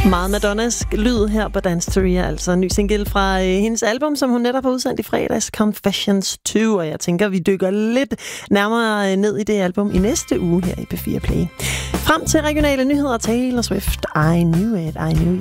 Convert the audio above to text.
Meget Madonnas lyd her på Dance to Ria, altså en ny single fra hendes album, som hun netop har udsendt i fredags, Confessions 2, og jeg tænker, vi dykker lidt nærmere ned i det album i næste uge her i P4 Play. Frem til regionale nyheder, Taylor Swift, I Knew It, I Knew You.